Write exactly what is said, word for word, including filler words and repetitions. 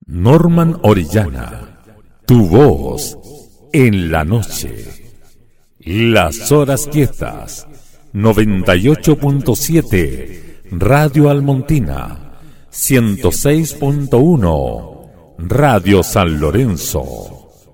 Norman Orellana, tu voz en la noche. Las horas quietas, noventa y ocho punto siete, Radio Almontina, ciento seis punto uno, Radio San Lorenzo.